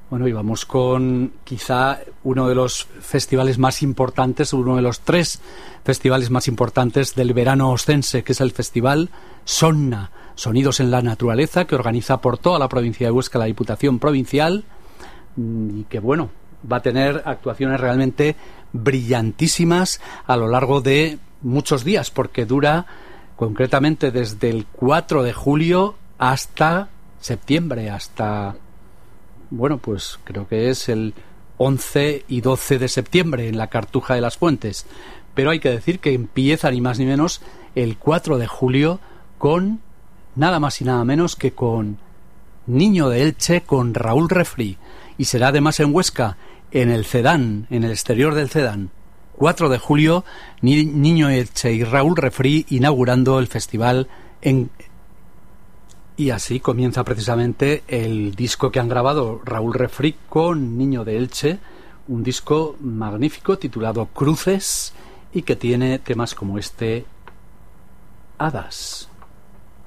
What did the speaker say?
Bueno, y vamos con quizá uno de los festivales más importantes, uno de los 3 festivales más importantes del verano oscense, que es el Festival Sonna, Sonidos en la Naturaleza, que organiza por toda la provincia de Huesca la Diputación Provincial, y que, bueno, va a tener actuaciones realmente brillantísimas a lo largo de muchos días, porque dura concretamente desde el 4 de julio hasta septiembre, hasta... Bueno, pues creo que es el 11 y 12 de septiembre en la Cartuja de las Fuentes. Pero hay que decir que empieza ni más ni menos el 4 de julio con nada más y nada menos que con Niño de Elche, con Raúl Refri. Y será además en Huesca, en el Cedán, en el exterior del Cedán. 4 de julio, Niño de Elche y Raúl Refri inaugurando el festival en... Y así comienza precisamente el disco que han grabado Raúl Refri con Niño de Elche, un disco magnífico titulado Cruces y que tiene temas como este, Hadas.